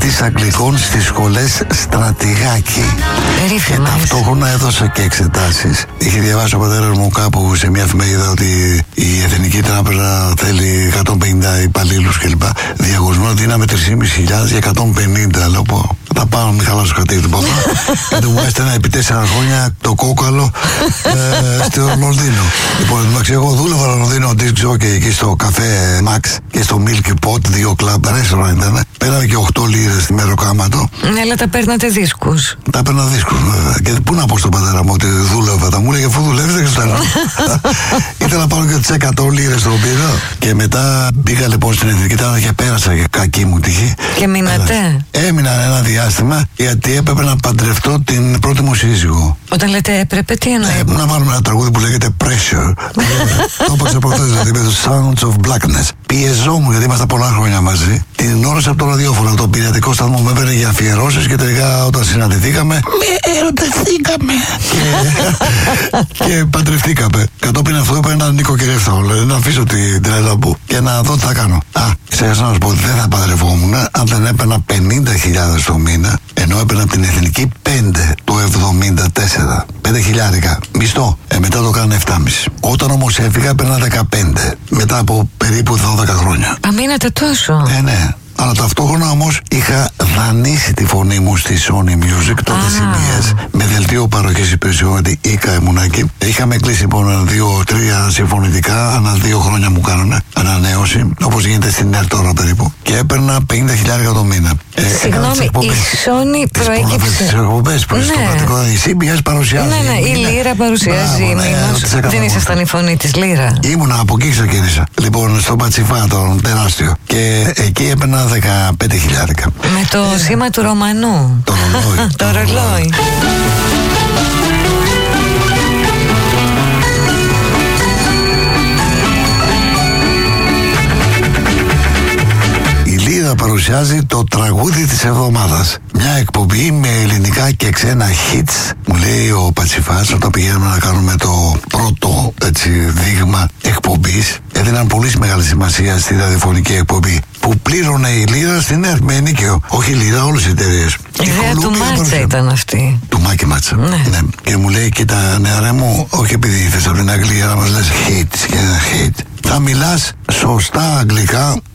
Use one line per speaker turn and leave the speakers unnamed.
μαθητής αγγλικών στις σχολές Στρατηγάκη. Και ταυτόχρονα έδωσα και εξετάσεις. Είχε διαβάσει ο πατέρας μου κάπου σε μια εφημερίδα ότι η Εθνική Τράπεζα θέλει 150 υπαλλήλους κλπ. Διαγωνισμό δίναμε 3.500 για 150. Λέω πω, θα πάω μην χαλάσω χατήρι του παπά. Γιατί μου έστελνα επί 4 χρόνια το κόκαλο στο Λονδίνο. Λοιπόν, εντάξει, εγώ δούλευα στο Λονδίνο disc jockey εκεί στο καφέ Max και στο Milky Pot, 2 κλαμπ restaurant ήταν. Πέραμε και 8 λίρες στη μεροκάματο.
Ναι, αλλά τα παίρνατε δίσκους.
Τα παίρνα δίσκους, βέβαια. Και πού να πω στον πατέρα μου ότι δούλευα. Θα μου έλεγε αφού δουλεύεις δεν ξέρω. Ήθελα να πάρω και τις 100 λίρες στο πήρα. Και μετά πήγα λοιπόν στην Εθνική Τράπεζα και πέρασα και κακή μου τύχη.
Και μείνατε.
Έμεινα ένα διάστημα γιατί έπρεπε να παντρευτώ την πρώτη μου σύζυγο.
Όταν λέτε έπρεπε, τι εννοεί?
Να βάλουμε ένα τραγούδι που λέγεται Pressure. Όπως προχθές δηλαδή με το Sounds of Blackness. Πιεζόμουν γιατί ήμασταν πολλά χρόνια μαζί. Την γνώρισα από το ραδιόφωνο. Το πειρατικό σταθμό με έπαιρνε για αφιερώσεις και τελικά όταν συναντηθήκαμε. Ερωτευθήκαμε. Και παντρευτήκαμε. Κατόπιν αυτό είπα ένα νοικοκυρεύσα. Να αφήσω την τρέλα μου και να δω τι θα κάνω. Ξέχασα να σου πω ότι δεν θα παντρευόμουν αν δεν έπαιρνα 50.000 το μήνα. Ενώ έπαιρνα από την Εθνική 5 το 74. 5.000 μισθό. Μετά το κάνανε 7,5. Όταν όμως έφυγα έπαιρνα 15. Μετά από περίπου 12 χρόνια.
Μείνατε τόσο?
Ναι. Αλλά ταυτόχρονα όμως είχα δανείσει τη φωνή μου στη Sony Music, τότε CBS, με δελτίο παροχής υπηρεσιών, ότι ήμουν εκεί. Είχαμε κλείσει λοιπόν 2-3 συμφωνητικά, ανά 2 χρόνια μου κάνανε ανανέωση, όπως γίνεται στην ΕΡΤ τώρα περίπου. Και έπαιρνα 50.000 το μήνα.
Συγγνώμη, η Sony προέκυψε.
Τις εκπομπές που στο κρατικό, η CBS παρουσιάζει.
Ναι, η Λύρα παρουσιάζει. Δεν ήσασταν η φωνή της Λύρα?
Ήμουνα, από εκεί ξεκίνησα. Λοιπόν, στο Πατσιφά, τον τεράστιο. Και εκεί έπαιρνα 15.000.
Με το σήμα του Ρωμανού.
Το ρολόι.
Το ρολόι.
Η Λύρα παρουσιάζει το τραγούδι της εβδομάδας. Μια εκπομπή με ελληνικά και ξένα hits. Μου λέει ο Πατσιφάς όταν πηγαίνουμε να κάνουμε το πρώτο δείγμα εκπομπής. Έδιναν πολύ μεγάλη σημασία στη ραδιοφωνική εκπομπή που πλήρωνε η Λύρα στην ΕΡΤ με ενίκαιο. Όχι η Λύρα, όλες οι εταιρείες.
Η ιδέα του Μάτσα ήταν αυτή.
Του Μάκη Μάτσα. Ναι. Και μου λέει, κοίτα νεαρέ μου, όχι επειδή ήρθες από την Αγγλία να μας λες hits και ένα hit. Θα μιλάς σωστά αγγλικά